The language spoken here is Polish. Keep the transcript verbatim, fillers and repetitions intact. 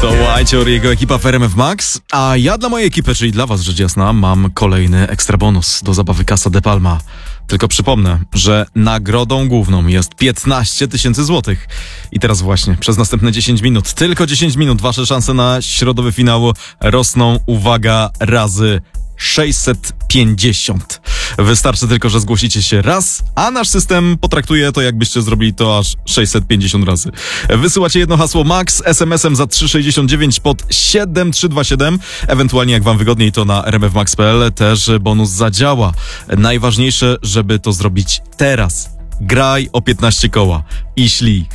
To Łajcior i jego ekipa w R M F Max, a ja dla mojej ekipy, czyli dla was, rzecz jasna, mam kolejny ekstra bonus do zabawy Casa de Palma. Tylko przypomnę, że nagrodą główną jest piętnaście tysięcy złotych. I teraz właśnie, przez następne dziesięć minut, tylko dziesięć minut, wasze szanse na środowy finał rosną, uwaga, razy sześćset pięćdziesiąt. Wystarczy tylko, że zgłosicie się raz, a nasz system potraktuje to, jakbyście zrobili to aż sześćset pięćdziesiąt razy. Wysyłacie jedno hasło MAX es em esem za trzy sześćdziesiąt dziewięć pod siedem trzy dwa siedem. Ewentualnie, jak wam wygodniej, to na r m f max kropka p l też bonus zadziała. Najważniejsze, żeby to zrobić teraz. Graj o piętnaście koła. I ślij.